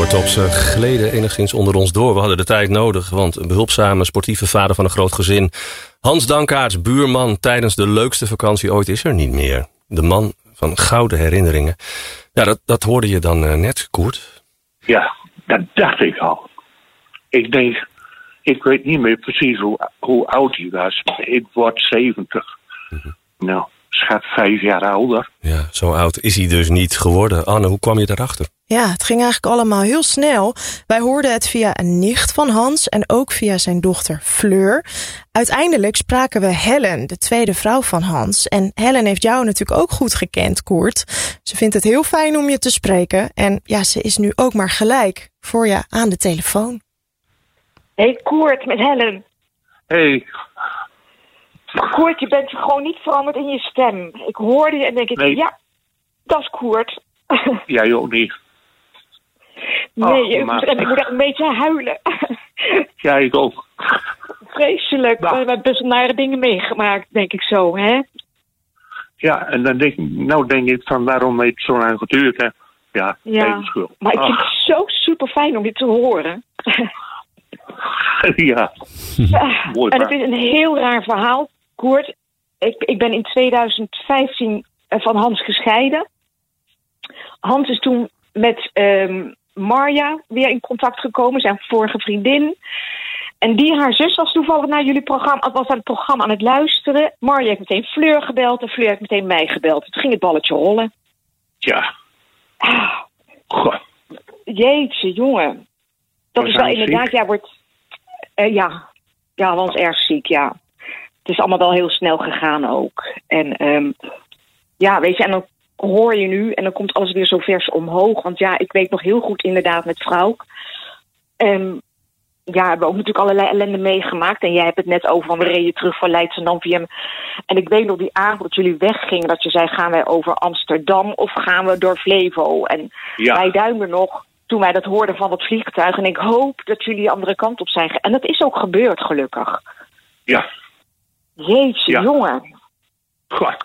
Top, ze gleden enigszins onder ons door. We hadden de tijd nodig, want een behulpzame sportieve vader van een groot gezin, Hans Dankaerts, buurman tijdens de leukste vakantie ooit, is er niet meer. De man van gouden herinneringen. Ja, dat hoorde je dan net, Koert. Ja, dat dacht ik al. Ik denk, ik weet niet meer precies hoe oud hij was. Ik word 70. Mm-hmm. Nou, schat 5 jaar ouder. Ja, zo oud is hij dus niet geworden. Anne, hoe kwam je daarachter? Ja, het ging eigenlijk allemaal heel snel. Wij hoorden het via een nicht van Hans en ook via zijn dochter Fleur. Uiteindelijk spraken we Helen, de tweede vrouw van Hans. En Helen heeft jou natuurlijk ook goed gekend, Koert. Ze vindt het heel fijn om je te spreken. En ja, ze is nu ook maar gelijk voor je aan de telefoon. Hey Koert, met Helen. Hey. Koert, je bent gewoon niet veranderd in je stem. Ik hoorde je en denk ik, nee. Ja, dat is Koert. Jij ook niet. Nee, ik moet echt een beetje huilen. Ja, ik ook. Vreselijk. We hebben best wel nare dingen meegemaakt, denk ik zo, hè? Ja, en dan denk ik van waarom heeft het zo lang geduurd, hè? Ja, even schuld. Maar ik vind het zo super fijn om dit te horen. Ja. Mooi, en het is een heel raar verhaal, Koert. Ik ben in 2015 van Hans gescheiden. Hans is toen met Marja weer in contact gekomen, zijn vorige vriendin. En haar zus was toevallig naar jullie programma, was aan het programma aan het luisteren. Marja heeft meteen Fleur gebeld en Fleur heeft meteen mij gebeld. Toen ging het balletje rollen. Ja. Goh. Jeetje, jongen. Dat is wel inderdaad, jij wordt... ja, Hans erg ziek, ja. Het is allemaal wel heel snel gegaan ook. En ja, weet je, en dan hoor je nu en dan komt alles weer zo vers omhoog. Want ja, ik weet nog heel goed inderdaad met Vrouwk. Ja, we hebben ook natuurlijk allerlei ellende meegemaakt. En jij hebt het net over, van we reden terug van Leidschendam via... En ik weet nog die avond dat jullie weggingen, dat je zei, gaan wij over Amsterdam of gaan we door Flevo? En wij duimden nog toen wij dat hoorden van dat vliegtuig. En ik hoop dat jullie de andere kant op zijn. En dat is ook gebeurd, gelukkig. Ja. Jeetje, jongen. Goh.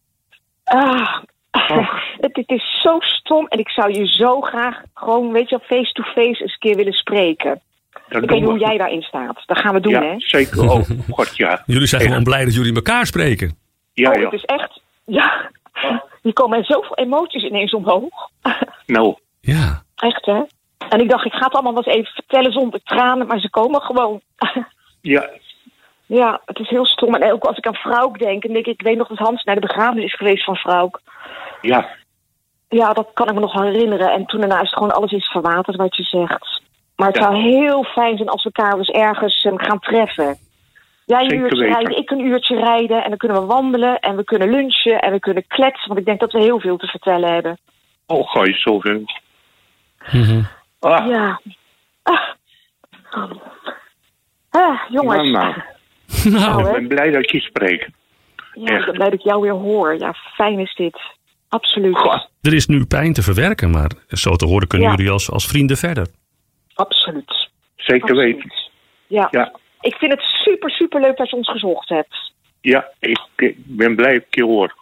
Het is zo stom en ik zou je zo graag gewoon, weet je, face-to-face eens een keer willen spreken. Ik weet niet hoe jij daarin staat. Dat gaan we doen, hè? Zeker. Oh, god, ja. Jullie zijn gewoon blij dat jullie elkaar spreken. Ja, het is echt... Ja. Hier komen zoveel emoties ineens omhoog. Nou. Ja. Echt, hè? En ik dacht, ik ga het allemaal wel eens even vertellen zonder tranen, maar ze komen gewoon. Ja. Ja, het is heel stom. En ook als ik aan Vrouwk denk, en ik weet nog dat Hans naar de begrafenis is geweest van Vrouwk. Ja. Ja, dat kan ik me nog herinneren. En toen daarna is het gewoon alles is verwaterd wat je zegt. Maar het zou heel fijn zijn als we elkaar dus ergens gaan treffen. Jij een uurtje rijden, ik een uurtje rijden. En dan kunnen we wandelen en we kunnen lunchen en we kunnen kletsen. Want ik denk dat we heel veel te vertellen hebben. Oh, ga je zoveel. Mm-hmm. Ja. Jongens. Nou, ik ben blij dat je spreekt. Ja, ik ben blij dat ik jou weer hoor. Ja, fijn is dit. Absoluut. Goh, er is nu pijn te verwerken, maar zo te horen kunnen jullie als vrienden verder. Absoluut. Zeker weten. Ja. Ik vind het super, super leuk dat je ons gezocht hebt. Ja, ik ben blij dat ik je hoor.